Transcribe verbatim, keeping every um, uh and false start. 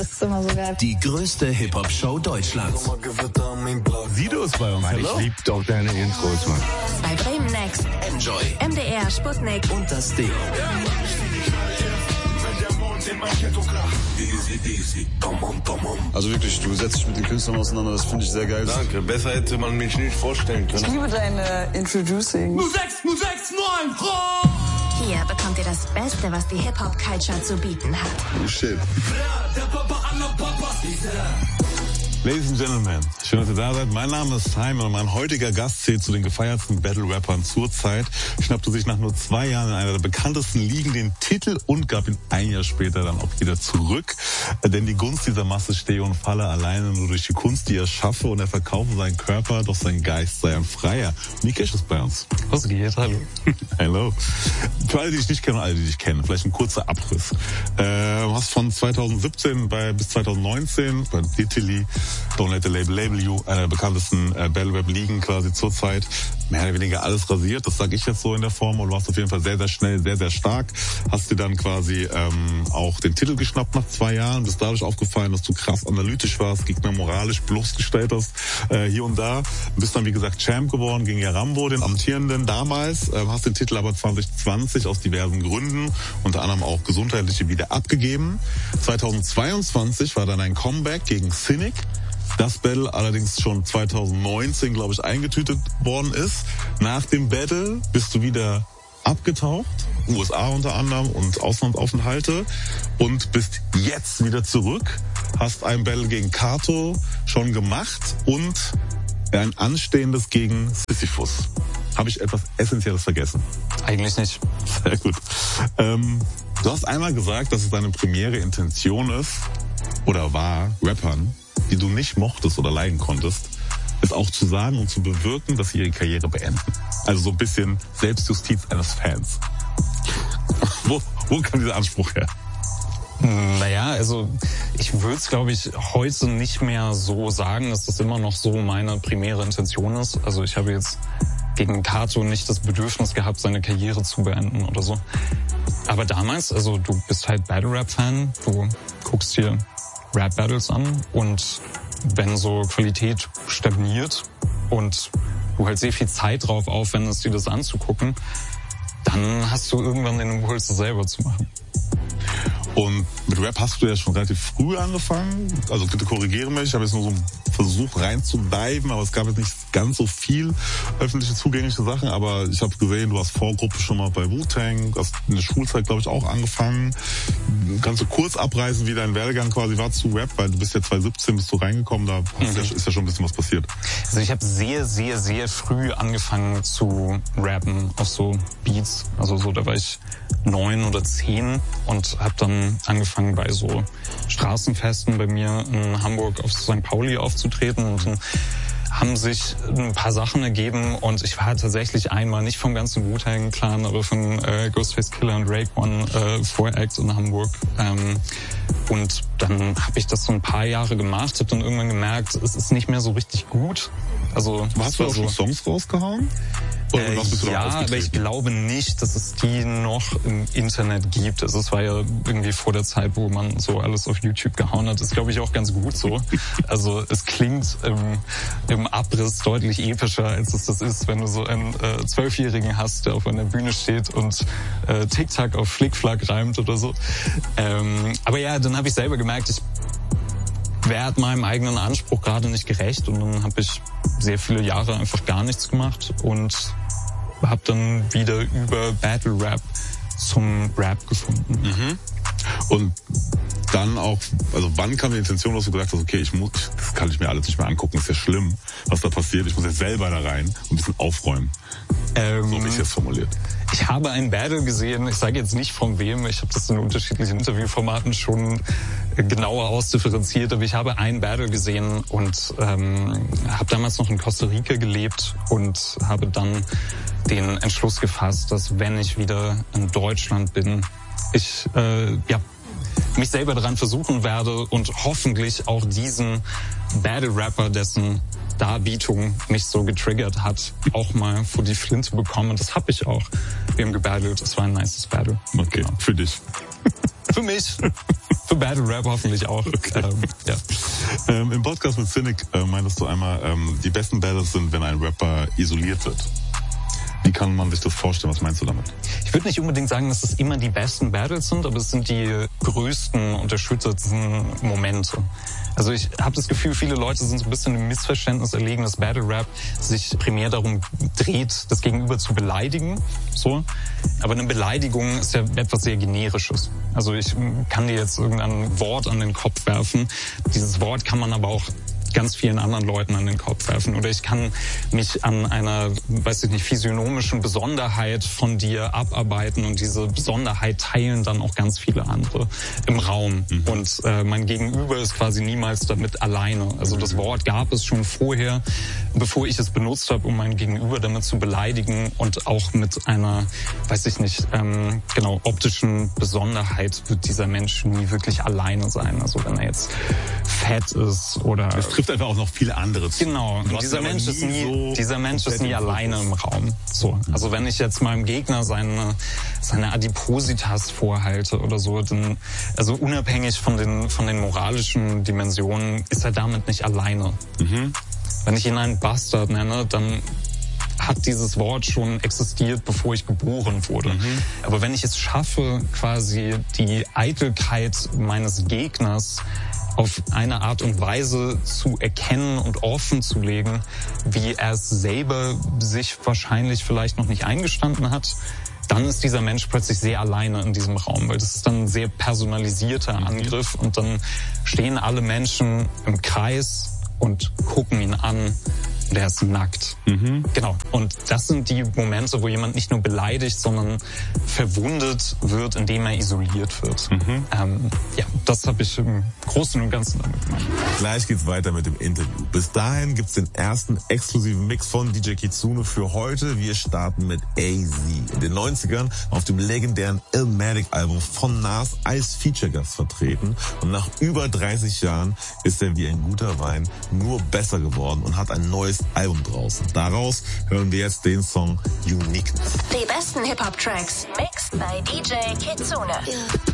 Das ist immer so geil. Die größte Hip-Hop-Show Deutschlands. Sido ist bei uns. Mann, ich lieb doch deine Intros, Mann. Bei Bremen Next. Enjoy. M D R, Sputnik. Und das Ding. Also wirklich, du setzt dich mit den Künstlern auseinander, das finde ich sehr geil. Danke, besser hätte man mich nicht vorstellen können. Ich liebe deine Introducing. null sechs null sechs neun Pro! Hier bekommt ihr das Beste, was die Hip-Hop-Culture zu bieten hat. Oh shit. Ladies and Gentlemen, schön, dass ihr da seid. Mein Name ist Simon und mein heutiger Gast zählt zu den gefeiertsten Battle-Rappern zur Zeit. Schnappte sich nach nur zwei Jahren in einer der bekanntesten Ligen den Titel und gab ihn ein Jahr später dann auch wieder zurück. Denn die Gunst dieser Masse stehe und falle alleine nur durch die Kunst, die er schaffe, und er verkaufe seinen Körper, doch sein Geist sei ein Freier. Mikesh ist bei uns. Was geht? Hallo. Hallo. Für alle, die dich nicht kennen und alle, die dich kennen, vielleicht ein kurzer Abriss. Äh, du hast von zweitausendsiebzehn bei, bis zweitausendneunzehn bei Italy, Don't Let the Label Label You, einer der bekanntesten äh, Battle-Rap-Ligen quasi zurzeit, mehr oder weniger alles rasiert, das sage ich jetzt so in der Form, und du warst auf jeden Fall sehr, sehr schnell, sehr, sehr stark, hast dir dann quasi ähm, auch den Titel geschnappt nach zwei Jahren, bist dadurch aufgefallen, dass du krass analytisch warst, Gegner moralisch bloßgestellt hast, äh, hier und da, bist dann wie gesagt Champ geworden gegen Yarambo, den amtierenden damals, äh, hast den Titel aber zwanzig zwanzig aus diversen Gründen, unter anderem auch gesundheitliche, wieder abgegeben. zweitausendzweiundzwanzig war dann ein Comeback gegen Cynic. Das Battle allerdings schon zweitausendneunzehn, glaube ich, eingetütet worden ist. Nach dem Battle bist du wieder abgetaucht, U S A unter anderem und Auslandsaufenthalte, und bist jetzt wieder zurück, hast ein Battle gegen Kato schon gemacht und ein anstehendes gegen Sisyphus. Habe ich etwas Essentielles vergessen? Eigentlich nicht. Sehr gut. Ähm, du hast einmal gesagt, dass es deine primäre Intention ist, oder war, Rappern, die du nicht mochtest oder leiden konntest, es auch zu sagen und zu bewirken, dass sie ihre Karriere beenden. Also so ein bisschen Selbstjustiz eines Fans. wo, wo kam dieser Anspruch her? Naja, also ich würde es, glaube ich, heute nicht mehr so sagen, dass das immer noch so meine primäre Intention ist. Also ich habe jetzt gegen Kato nicht das Bedürfnis gehabt, seine Karriere zu beenden oder so. Aber damals, also du bist halt Battle-Rap-Fan, du guckst dir Rap-Battles an, und wenn so Qualität stagniert und du halt sehr viel Zeit drauf aufwendest, dir das anzugucken, dann hast du irgendwann den Impuls, das selber zu machen. Und mit Rap hast du ja schon relativ früh angefangen. Also bitte korrigiere mich, ich habe jetzt nur so einen Versuch reinzudiven, aber es gab jetzt nicht ganz so viel öffentliche zugängliche Sachen. Aber ich habe gesehen, du hast Vorgruppe schon mal bei Wu-Tang, hast in der Schulzeit, glaube ich, auch angefangen. Kannst du kurz abreißen, wie dein Werdegang quasi war zu Rap? Weil du bist ja zweitausendsiebzehn bist du reingekommen, da mhm. ist ja schon ein bisschen was passiert. Also ich habe sehr, sehr, sehr früh angefangen zu rappen auf so Beats. Also so, da war ich neun oder zehn und habe dann angefangen bei so Straßenfesten bei mir in Hamburg auf Sankt Pauli aufzutreten, und dann haben sich ein paar Sachen ergeben, und ich war tatsächlich einmal nicht vom ganzen Wu-Tang-Clan, aber von äh, Ghostface Killah und Raekwon äh, Voract in Hamburg. Ähm, und dann habe ich das so ein paar Jahre gemacht, habe dann irgendwann gemerkt, es ist nicht mehr so richtig gut. Also hast du auch schon so Songs rausgehauen? Oder äh, ja, aber ich glaube nicht, dass es die noch im Internet gibt. Also es war ja irgendwie vor der Zeit, wo man so alles auf YouTube gehauen hat. Das ist, glaube ich, auch ganz gut so. Also es klingt im, im Abriss deutlich epischer, als es das ist, wenn du so einen äh, Zwölfjährigen hast, der auf einer Bühne steht und äh, Tic-Tac auf Flick-Flack reimt oder so. Ähm, aber ja, dann habe ich selber gemerkt, ich werde meinem eigenen Anspruch gerade nicht gerecht, und dann habe ich sehr viele Jahre einfach gar nichts gemacht und habe dann wieder über Battle Rap zum Rap gefunden. Mhm. Und dann auch, also wann kam die Intention, dass du gesagt hast, okay, ich muss, das kann ich mir alles nicht mehr angucken, ist ja schlimm, was da passiert, ich muss jetzt selber da rein und ein bisschen aufräumen. Ähm, so habe ich jetzt formuliert. Ich habe ein Battle gesehen, ich sage jetzt nicht von wem, ich habe das in unterschiedlichen Interviewformaten schon genauer ausdifferenziert, aber ich habe ein Battle gesehen und ähm, habe damals noch in Costa Rica gelebt und habe dann den Entschluss gefasst, dass wenn ich wieder in Deutschland bin, ich äh, ja mich selber daran versuchen werde und hoffentlich auch diesen Battle-Rapper, dessen Darbietung mich so getriggert hat, auch mal vor die Flinte bekommen. Und das habe ich auch. Wir haben gebattelt. Das war ein nices Battle. Okay, genau. Für dich. Für mich. Für Battle Rap hoffentlich auch. Okay. Ähm, ja. ähm, Im Podcast mit Cynic äh, meintest du einmal, ähm, die besten Battles sind, wenn ein Rapper isoliert wird. Wie kann man sich das vorstellen? Was meinst du damit? Ich würde nicht unbedingt sagen, dass es immer die besten Battles sind, aber es sind die größten, unterstützendsten Momente. Also ich habe das Gefühl, viele Leute sind so ein bisschen im Missverständnis erlegen, dass Battle Rap sich primär darum dreht, das Gegenüber zu beleidigen. So. Aber eine Beleidigung ist ja etwas sehr Generisches. Also ich kann dir jetzt irgendein Wort an den Kopf werfen. Dieses Wort kann man aber auch ganz vielen anderen Leuten an den Kopf werfen. Oder ich kann mich an einer, weiß ich nicht, physiognomischen Besonderheit von dir abarbeiten und diese Besonderheit teilen dann auch ganz viele andere im Raum. Mhm. Und äh, mein Gegenüber ist quasi niemals damit alleine. Also das Wort gab es schon vorher, bevor ich es benutzt habe, um mein Gegenüber damit zu beleidigen, und auch mit einer, weiß ich nicht, ähm, genau, optischen Besonderheit wird dieser Mensch nie wirklich alleine sein. Also wenn er jetzt fett ist oder... Es trifft einfach auch noch viele andere zu. Genau, und dieser Mensch ist nie, so dieser Mensch ist nie alleine im Raum. So, also wenn ich jetzt meinem Gegner seine, seine Adipositas vorhalte oder so, dann, also unabhängig von den, von den moralischen Dimensionen, ist er damit nicht alleine. Mhm. Wenn ich ihn einen Bastard nenne, dann hat dieses Wort schon existiert, bevor ich geboren wurde. Mhm. Aber wenn ich es schaffe, quasi die Eitelkeit meines Gegners auf eine Art und Weise zu erkennen und offen zu legen, wie er es selber sich wahrscheinlich vielleicht noch nicht eingestanden hat, dann ist dieser Mensch plötzlich sehr alleine in diesem Raum, weil das ist dann ein sehr personalisierter Angriff und dann stehen alle Menschen im Kreis und gucken ihn an. Der ist nackt. Mhm. Genau. Und das sind die Momente, wo jemand nicht nur beleidigt, sondern verwundet wird, indem er isoliert wird. Mhm. Ähm, ja, das habe ich im Großen und Ganzen damit gemacht. Gleich geht's weiter mit dem Interview. Bis dahin gibt's den ersten exklusiven Mix von D J Kitsune für heute. Wir starten mit A Z. In den neunzigern auf dem legendären Illmatic-Album von Nas als Feature-Gast vertreten. Und nach über dreißig Jahren ist er wie ein guter Wein nur besser geworden und hat ein neues Album draußen. Daraus hören wir jetzt den Song Uniqueness. Die besten Hip-Hop-Tracks mixed by D J Kitsune.